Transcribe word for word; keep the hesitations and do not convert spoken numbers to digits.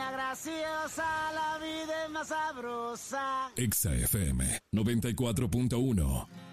niña graciosa, la vida es más sabrosa. Exa F M noventa y cuatro punto uno.